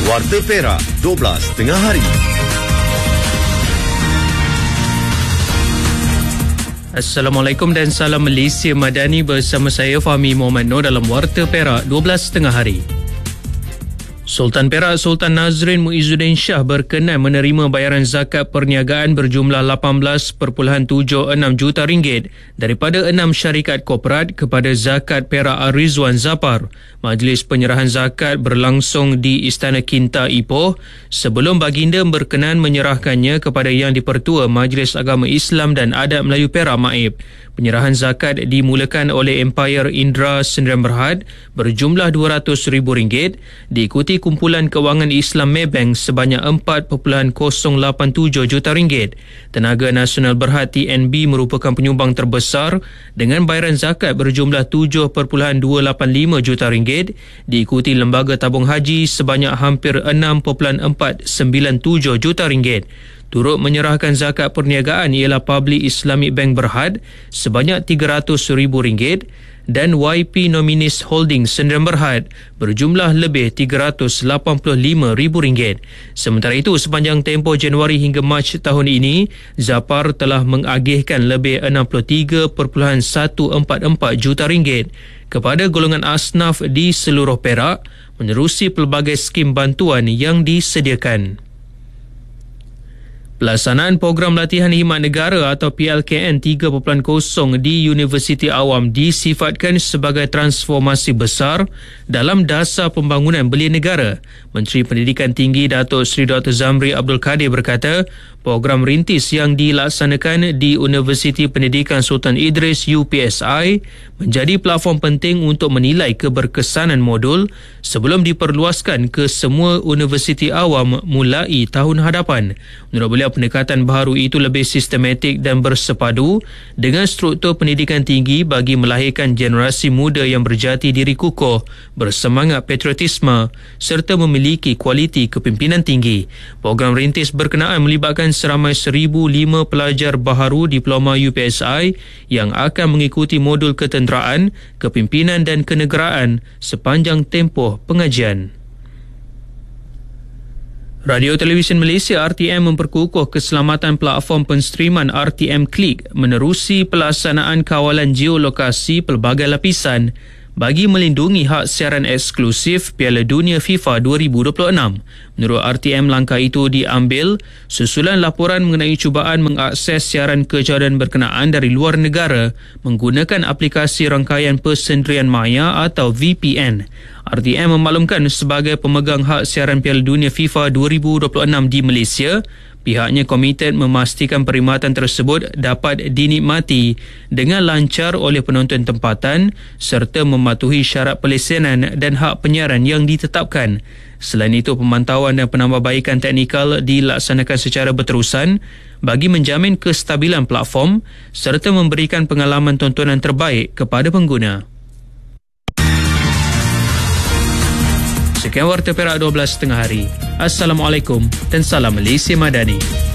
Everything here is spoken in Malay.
Warta Perak 12 tengah hari. Assalamualaikum dan salam Malaysia Madani, bersama saya Fahmi Muhammad Noor dalam Warta Perak 12 tengah hari. Sultan Perak Sultan Nazrin Muizzuddin Shah berkenan menerima bayaran zakat perniagaan berjumlah 18.76 juta ringgit daripada 6 syarikat korporat kepada Zakat Perak Ar-Rizwan Zapar. Majlis penyerahan zakat berlangsung di Istana Kinta Ipoh sebelum baginda berkenan menyerahkannya kepada Yang di-Pertua Majlis Agama Islam dan Adat Melayu Perak Maib. Penyerahan zakat dimulakan oleh Empire Indra Sdn Bhd berjumlah RM200,000 diikuti kumpulan kewangan Islam Maybank sebanyak 4.087 juta ringgit. Tenaga Nasional Berhad TNB merupakan penyumbang terbesar dengan bayaran zakat berjumlah 7.285 juta ringgit, diikuti Lembaga Tabung Haji sebanyak hampir 6.497 juta ringgit. Turut menyerahkan zakat perniagaan ialah Public Islamic Bank Berhad sebanyak RM300,000 dan YP Nominis Holding Sdn Bhd berjumlah lebih RM385,000. Sementara itu, sepanjang tempoh Januari hingga Mac tahun ini, Zapar telah mengagihkan lebih 63.144 juta ringgit kepada golongan asnaf di seluruh Perak menerusi pelbagai skim bantuan yang disediakan. Pelaksanaan program latihan khidmat negara atau PLKN 3.0 di Universiti Awam disifatkan sebagai transformasi besar dalam dasar pembangunan belia negara. Menteri Pendidikan Tinggi Datuk Seri Dr. Zamri Abdul Kadir berkata, program rintis yang dilaksanakan di Universiti Pendidikan Sultan Idris UPSI menjadi platform penting untuk menilai keberkesanan modul sebelum diperluaskan ke semua universiti awam mulai tahun hadapan. Menurut beliau, pendekatan baharu itu lebih sistematik dan bersepadu dengan struktur pendidikan tinggi bagi melahirkan generasi muda yang berjati diri kukuh, bersemangat patriotisme serta memiliki kualiti kepimpinan tinggi. Program rintis berkenaan melibatkan seramai 1,005 pelajar baharu diploma UPSI yang akan mengikuti modul ketenteraan, kepimpinan dan kenegaraan sepanjang tempoh pengajian. Radio Televisyen Malaysia RTM memperkukuh keselamatan platform penstriman RTM Klik menerusi pelaksanaan kawalan geolokasi pelbagai lapisan bagi melindungi hak siaran eksklusif Piala Dunia FIFA 2026. Menurut RTM, langkah itu diambil susulan laporan mengenai cubaan mengakses siaran kejauhan berkenaan dari luar negara menggunakan aplikasi rangkaian persendirian maya atau VPN. RTM memaklumkan sebagai pemegang hak siaran Piala Dunia FIFA 2026 di Malaysia, pihaknya komited memastikan perkhidmatan tersebut dapat dinikmati dengan lancar oleh penonton tempatan serta mematuhi syarat pelesenan dan hak penyiaran yang ditetapkan. Selain itu, pemantauan dan penambahbaikan teknikal dilaksanakan secara berterusan bagi menjamin kestabilan platform serta memberikan pengalaman tontonan terbaik kepada pengguna. Sekian Warta Perak 12 tengah hari. Assalamualaikum dan salam Malaysia Madani.